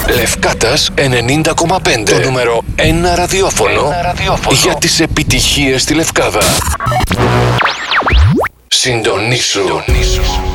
Λευκάτας 90,5. Το νούμερο 1 ραδιόφωνο για τις επιτυχίες στη Λευκάδα. Συντονίσου.